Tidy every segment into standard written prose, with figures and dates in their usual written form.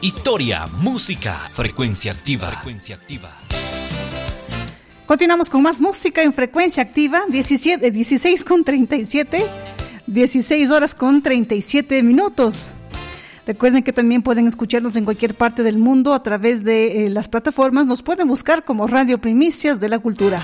historia, música, frecuencia activa. Continuamos con más música en frecuencia activa, 16:37, 16 horas con 37 minutos. Recuerden que también pueden escucharnos en cualquier parte del mundo a través de las plataformas. Nos pueden buscar como Radio Primicias de la Cultura.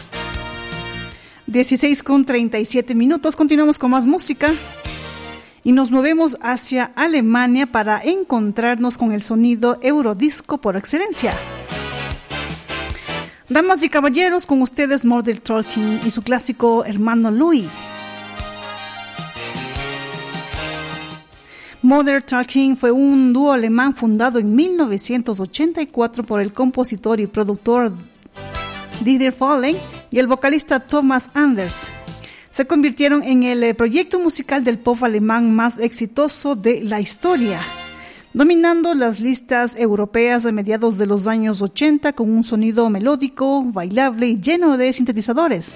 16:37 minutos. Continuamos con más música y nos movemos hacia Alemania para encontrarnos con el sonido eurodisco por excelencia. Damas y caballeros, con ustedes Modern Talking y su clásico Hermano Louis. Modern Talking fue un dúo alemán fundado en 1984 por el compositor y productor Dieter Fallen y el vocalista Thomas Anders. Se convirtieron en el proyecto musical del pop alemán más exitoso de la historia, dominando las listas europeas a mediados de los años 80 con un sonido melódico, bailable y lleno de sintetizadores.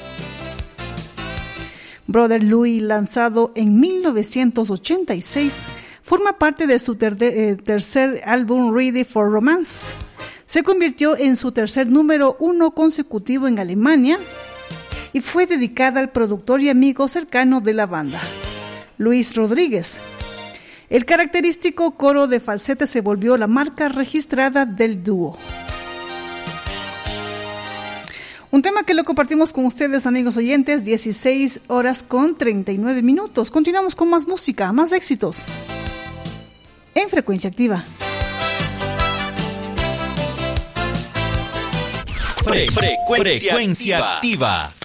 Brother Louis, lanzado en 1986, forma parte de su tercer álbum Ready for Romance. Se convirtió en su tercer número 1 consecutivo en Alemania y fue dedicada al productor y amigo cercano de la banda, Luis Rodríguez. El característico coro de falsete se volvió la marca registrada del dúo. Un tema que lo compartimos con ustedes, amigos oyentes, 16 horas con 39 minutos. Continuamos con más música, más éxitos en frecuencia activa. Frecuencia activa.